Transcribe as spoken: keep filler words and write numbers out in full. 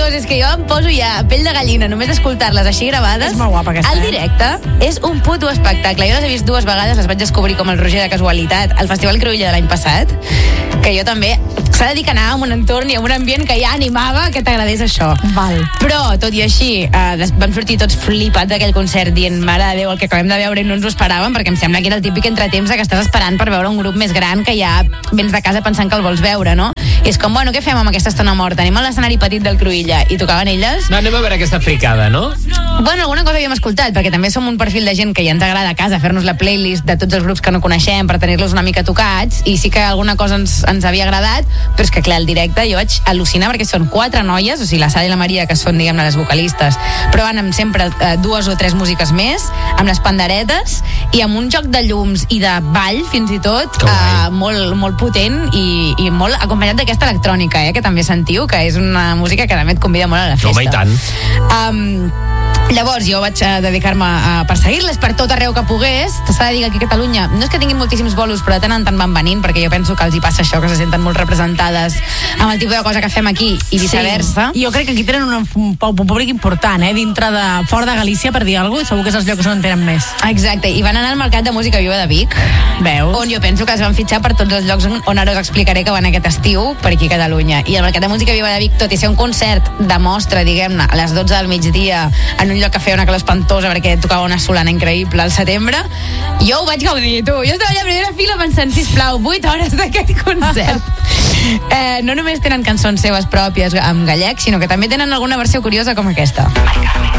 coses, és que jo em poso ja pell de gallina només d'escoltar-les així gravades. És molt guapa aquesta. El directe és un puto espectacle. Jo les he vist dues vegades, les vaig descobrir com el Roger de casualitat al Festival Cruïlla de l'any passat, que jo també s'ha de dir que anava en un entorn i en un ambient que ja animava que t'agradés això. Val. Però, tot i així, eh, vam sortir tots flipats d'aquell concert dient, mare de Déu, el que acabem de veure i no ens ho esperàvem, perquè em sembla que era el típic entretemps que estàs esperant per veure un grup més gran que ja vens de casa pensant que el vols veure, no? I és com, bueno, què fem amb aquesta estona morta? Anem a l'escenari petit del Cruïlla i tocaven elles. No, anem a veure aquesta fricada, no? Bueno, alguna cosa havíem escoltat, perquè també som un perfil de gent que ja ens agrada a casa fer-nos la playlist de tots els grups que no coneixem per tenir-los una mica tocats, i sí que alguna cosa ens, ens havia agradat, però és que clar, el directe jo vaig al·lucinar perquè són quatre noies, o sigui, la Sara i la Maria, que són, diguem-ne, les vocalistes, però van amb sempre eh, dues o tres músiques més, amb les panderetes i amb un joc de llums i de ball, fins i tot, eh, molt, molt potent i, i molt acompanyat d'aquesta electrònica, eh, que també sentiu, que és una música que també et convida molt a la festa. Home, i tant. Um, Llavors jo vaig uh, dedicar-me a perseguir-les per tot arreu que pogués. S'ha de dir que aquí a Catalunya no és que tinguin moltíssims bolos, però de tant en tant van venint, perquè jo penso que els hi passa això, que se senten molt representades amb el tipus de cosa que fem aquí i viceversa. Sí. Jo crec que aquí tenen un, un, un públic important, eh, dintre de fora de Galícia, per dir alguna cosa, segur que és els llocs on en tenen més. Exacte, i van anar al Mercat de Música Viva de Vic. Veus? On jo penso que es van fitxar per tots els llocs on, on ara us explicaré que van aquest estiu per aquí a Catalunya. I el Mercat de Música Viva de Vic, tot i ser un concert de mostra, diguem-ne, a les dotze del migdia, en un lloc que feia una calor espantosa perquè tocava una solana increïble al setembre, jo ho vaig gaudir, tu. Jo estava allà a primera fila pensant, sisplau, vuit hores d'aquest concert. Eh, no només tenen cançons seves pròpies en gallec, sinó que també tenen alguna versió curiosa com aquesta. Marca.